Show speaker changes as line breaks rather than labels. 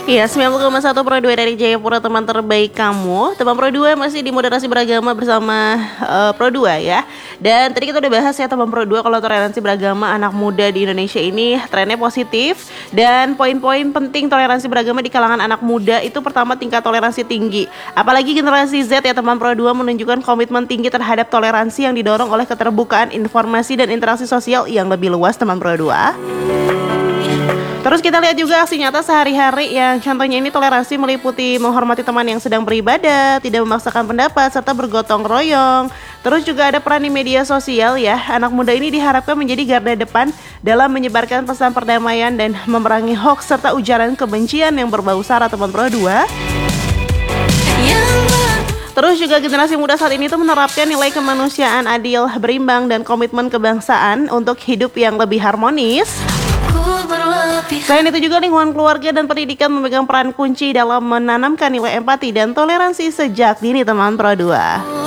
Iya, 90,1 Pro 2 dari Jayapura, teman terbaik kamu. Teman Pro 2 masih di moderasi beragama bersama Pro 2 ya. Dan tadi kita udah bahas ya teman Pro 2 kalau toleransi beragama anak muda di Indonesia ini trennya positif. Dan poin-poin penting toleransi beragama di kalangan anak muda itu pertama tingkat toleransi tinggi. Apalagi generasi Z ya teman Pro 2 menunjukkan komitmen tinggi terhadap toleransi yang didorong oleh keterbukaan informasi dan interaksi sosial yang lebih luas teman Pro 2. Terus kita lihat juga aksi nyata sehari-hari yang contohnya ini toleransi meliputi menghormati teman yang sedang beribadah, tidak memaksakan pendapat, serta bergotong royong. Terus juga ada peran di media sosial ya. Anak muda ini diharapkan menjadi garda depan dalam menyebarkan pesan perdamaian dan memerangi hoaks serta ujaran kebencian yang berbau sara teman Pro 2. Terus juga generasi muda saat ini tuh menerapkan nilai kemanusiaan adil, berimbang, dan komitmen kebangsaan untuk hidup yang lebih harmonis. Selain itu juga lingkungan keluarga dan pendidikan memegang peran kunci dalam menanamkan nilai empati dan toleransi sejak dini teman Pro 2.